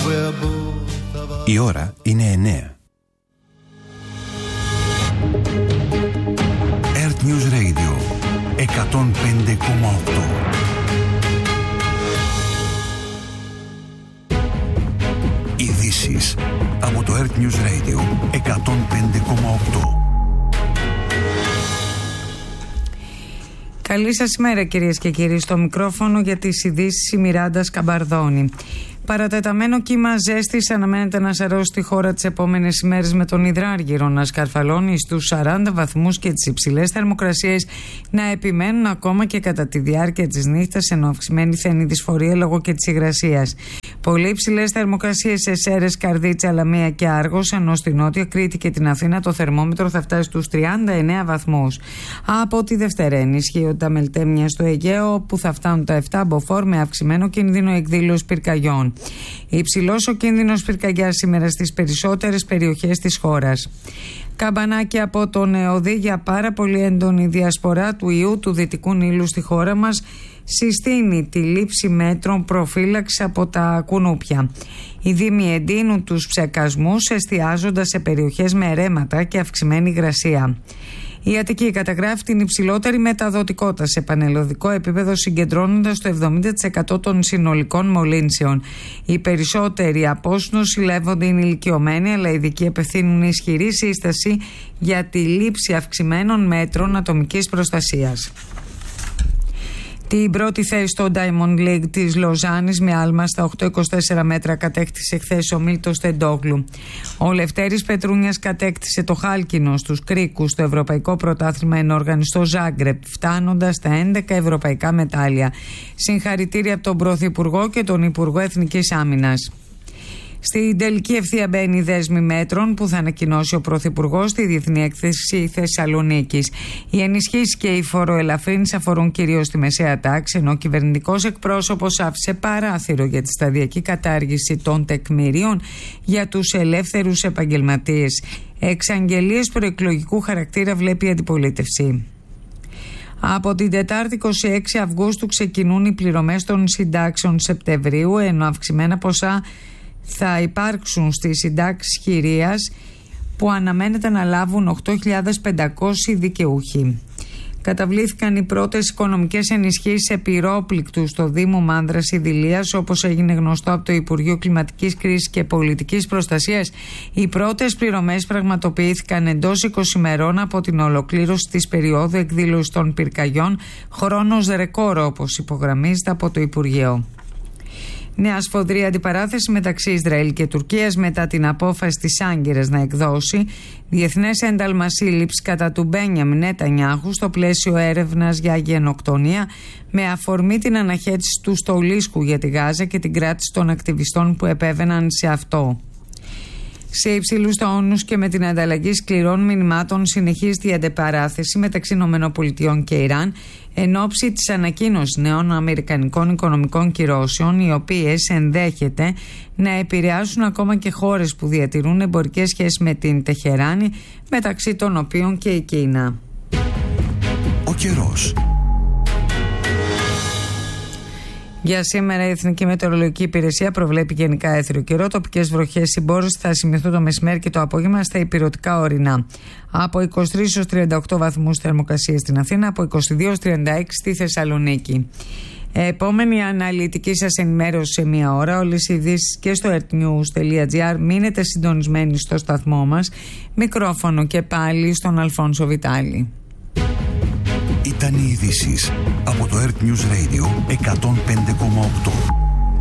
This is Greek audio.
Η ώρα είναι 9. Earth News Radio 105,8. Ειδήσεις από το Earth News Radio 105,8. Καλή σας ημέρα κυρίες και κύριοι. Στο μικρόφωνο για τις ειδήσεις η Μιράντα Σκαμπαρδόνη. Παρατεταμένο κύμα ζέστης αναμένεται να σαρώσει τη χώρα τις επόμενες ημέρες, με τον υδράργυρο να σκαρφαλώνει στους 40 βαθμούς και τις υψηλές θερμοκρασίες να επιμένουν ακόμα και κατά τη διάρκεια της νύχτας, ενώ αυξημένη θα είναι η δυσφορία λόγω και της υγρασίας. Πολύ υψηλές θερμοκρασίες σε Σέρρες, Καρδίτσα, Λαμία και Άργος, ενώ στη Νότια Κρήτη και την Αθήνα το θερμόμετρο θα φτάσει στους 39 βαθμούς. Από τη Δευτέρα ενισχύονται τα μελτέμια στο Αιγαίο, που θα φτάνουν τα 7 μποφόρ με αυξημένο κίνδυνο εκδήλωσης πυρκαγιών. Υψηλός ο κίνδυνος πυρκαγιάς σήμερα στις περισσότερες περιοχές της χώρας. Καμπανάκι από τον ΕΟΔΗ για πάρα πολύ έντονη διασπορά του ιού του Δυτικού Νείλου στη χώρα μας συστήνει τη λήψη μέτρων προφύλαξης από τα κουνούπια. Οι δήμοι εντείνουν τους ψεκασμούς, εστιάζοντας σε περιοχές με ρέματα και αυξημένη υγρασία. Η Αττική καταγράφει την υψηλότερη μεταδοτικότητα σε πανελλαδικό επίπεδο, συγκεντρώνοντας το 70% των συνολικών μολύνσεων. Οι περισσότεροι από όσους νοσηλεύονται είναι ηλικιωμένοι, αλλά οι ειδικοί απευθύνουν ισχυρή σύσταση για τη λήψη αυξημένων μέτρων ατομικής προστασίας. Την πρώτη θέση στο Diamond League της Λοζάνης με άλμα στα 8,24 μέτρα κατέκτησε χθες ο Μίλτος Τεντόγλου. Ο Λευτέρης Πετρούνιας κατέκτησε το χάλκινο στους κρίκους στο Ευρωπαϊκό Πρωτάθλημα Ενόργανης στο Ζάγκρεπ, φτάνοντας στα 11 ευρωπαϊκά μετάλλια. Συγχαρητήρια από τον Πρωθυπουργό και τον Υπουργό Εθνικής Άμυνας. Στην τελική ευθεία μπαίνει η δέσμη μέτρων που θα ανακοινώσει ο Πρωθυπουργός στη Διεθνή Έκθεση Θεσσαλονίκης. Οι ενισχύσεις και οι φοροελαφρύνσεις αφορούν κυρίως τη μεσαία τάξη, ενώ ο κυβερνητικός εκπρόσωπος άφησε παράθυρο για τη σταδιακή κατάργηση των τεκμηρίων για τους ελεύθερους επαγγελματίες. Εξαγγελίες προεκλογικού χαρακτήρα βλέπει η αντιπολίτευση. Από την Τετάρτη 26 Αυγούστου ξεκινούν οι πληρωμές των συντάξεων Σεπτεμβρίου, ενώ αυξημένα ποσά θα υπάρξουν στις συντάξεις χειρίας που αναμένεται να λάβουν 8.500 δικαιούχοι. Καταβλήθηκαν οι πρώτες οικονομικές ενισχύσεις σε πυρόπληκτους στο Δήμο Μάνδρας Ιδηλίας, όπως έγινε γνωστό από το Υπουργείο Κλιματικής Κρίσης και Πολιτικής Προστασίας. Οι πρώτες πληρωμές πραγματοποιήθηκαν εντός 20 ημερών από την ολοκλήρωση της περίοδου εκδήλωσης των πυρκαγιών, χρόνος ρεκόρ όπως υπογραμμίζεται από το Υπουργείο. Νέα σφοδρή αντιπαράθεση μεταξύ Ισραήλ και Τουρκίας μετά την απόφαση της Άγκυρας να εκδώσει διεθνές ένταλμα σύλληψης κατά του Μπένιαμιν Νετανιάχου στο πλαίσιο έρευνας για γενοκτονία, με αφορμή την αναχέτηση του στολίσκου για τη Γάζα και την κράτηση των ακτιβιστών που επέβαιναν σε αυτό. Σε υψηλούς τόνους και με την ανταλλαγή σκληρών μηνυμάτων συνεχίζεται η αντιπαράθεση μεταξύ ΗΠΑ και Ιράν εν ώψη της ανακοίνωσης νέων αμερικανικών οικονομικών κυρώσεων, οι οποίες ενδέχεται να επηρεάσουν ακόμα και χώρες που διατηρούν εμπορικές σχέσεις με την Τεχεράνη, μεταξύ των οποίων και η Κίνα. Ο καιρός. Για σήμερα η Εθνική Μετεωρολογική Υπηρεσία προβλέπει γενικά έθριο καιρό. Τοπικές βροχές συμπόρες θα σημειωθούν το μεσημέρι και το απόγευμα στα ηπειρωτικά ορεινά. Από 23 έως 38 βαθμούς θερμοκρασία στην Αθήνα, από 22 έως 36 στη Θεσσαλονίκη. Επόμενη αναλυτική σας ενημέρωση σε μία ώρα. Όλες οι ειδήσεις και στο earthnews.gr. Μείνετε συντονισμένοι στο σταθμό μας. Μικρόφωνο και πάλι στον Αλφόνσο Βιτάλη. Ήταν οι ειδήσεις από το Earth News Radio 105,8.